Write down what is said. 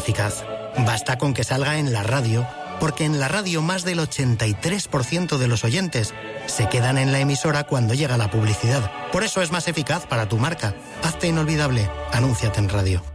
eficaz. Basta con que salga en la radio, porque en la radio más del 83% de los oyentes se quedan en la emisora cuando llega la publicidad. Por eso es más eficaz para tu marca. Hazte inolvidable. Anúnciate en radio.